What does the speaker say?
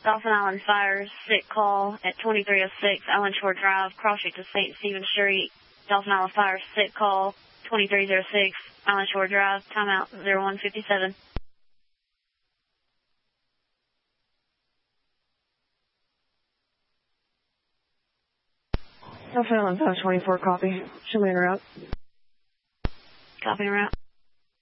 Dolphin Island Fire, sick call at 2306 Island Shore Drive, cross street to St. Stephen Street. Dolphin Island Fire, sick call, 2306 Island Shore Drive, timeout 0157. Dolphin Island 524, copy. Show me en route. Copy en route.